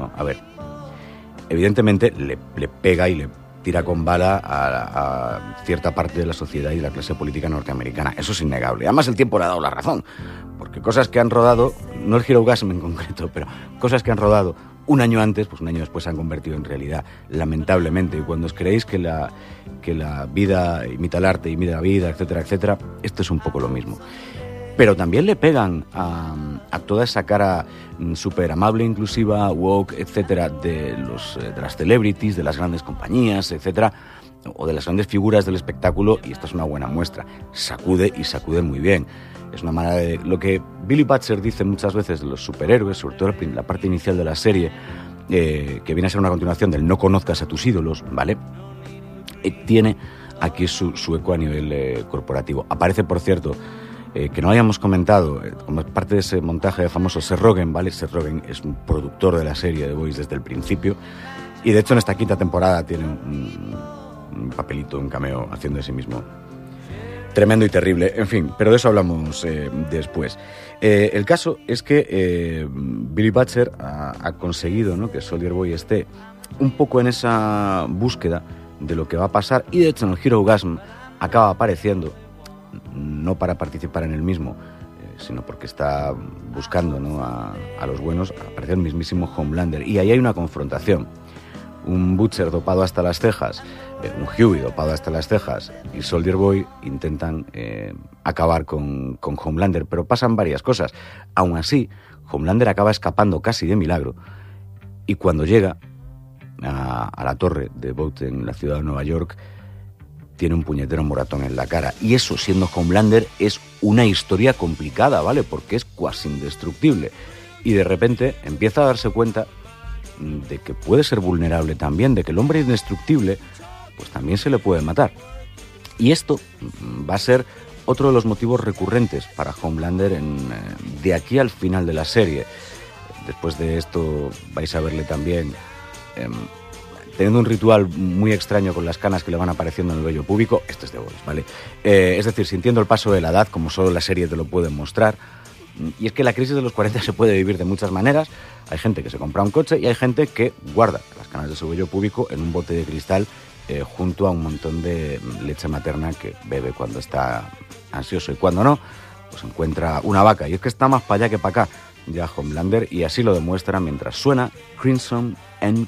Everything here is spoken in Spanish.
Bueno, a ver, evidentemente le pega y le tira con bala a cierta parte de la sociedad y de la clase política norteamericana. Eso es innegable. Además, el tiempo le ha dado la razón, porque cosas que han rodado, no el Hero Gasm en concreto, pero cosas que han rodado un año antes, pues un año después se han convertido en realidad, lamentablemente. Y cuando os creéis que la vida imita el arte, imita la vida, etcétera, etcétera, esto es un poco lo mismo. Pero también le pegan a toda esa cara súper amable, inclusiva, woke, etcétera, de las celebrities, de las grandes compañías, etcétera, o de las grandes figuras del espectáculo, y esta es una buena muestra. Sacude, y sacude muy bien. Es una manera de... Lo que Billy Butcher dice muchas veces de los superhéroes, sobre todo en la parte inicial de la serie, que viene a ser una continuación del no conozcas a tus ídolos, ¿vale? Tiene aquí su eco a nivel corporativo. Aparece, por cierto, que no hayamos comentado, como parte de ese montaje de famoso Seth Rogen, ¿vale? Seth Rogen es un productor de la serie The Boys desde el principio, y de hecho en esta quinta temporada tiene un papelito, un cameo haciendo de sí mismo tremendo y terrible, en fin, pero de eso hablamos después. El caso es que Billy Butcher ha conseguido, ¿no?, que Soldier Boy esté un poco en esa búsqueda de lo que va a pasar, y de hecho en el Hero Gasm acaba apareciendo, no para participar en el mismo, sino porque está buscando, ¿no?, a los buenos. Aparece el mismísimo Homelander, y ahí hay una confrontación. Un Butcher dopado hasta las cejas, un Huey dopado hasta las cejas, y Soldier Boy intentan acabar con Homelander, pero pasan varias cosas. Aún así, Homelander acaba escapando casi de milagro, y cuando llega a la torre de Vought en la ciudad de Nueva York, tiene un puñetero moratón en la cara. Y eso, siendo Homelander, es una historia complicada, ¿vale? Porque es cuasi indestructible. Y de repente empieza a darse cuenta de que puede ser vulnerable también, de que el hombre indestructible pues también se le puede matar. Y esto va a ser otro de los motivos recurrentes para Homelander de aquí al final de la serie. Después de esto vais a verle también teniendo un ritual muy extraño con las canas que le van apareciendo en el vello púbico. Esto es The Boys, ¿vale? Es decir, sintiendo el paso de la edad, como solo la serie te lo puede mostrar. Y es que la crisis de los 40 se puede vivir de muchas maneras. Hay gente que se compra un coche y hay gente que guarda las canas de su vello púbico en un bote de cristal junto a un montón de leche materna que bebe cuando está ansioso. Y cuando no, pues encuentra una vaca. Y es que está más para allá que para acá ya Homelander, y así lo demuestra mientras suena Crimson and